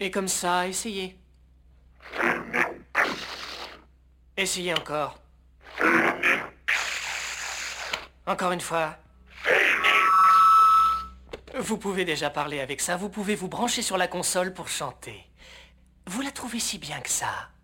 Et comme ça, essayez. Essayez encore. Encore une fois. Vous pouvez déjà parler avec ça, vous pouvez vous brancher sur la console pour chanter. Vous la trouvez si bien que ça?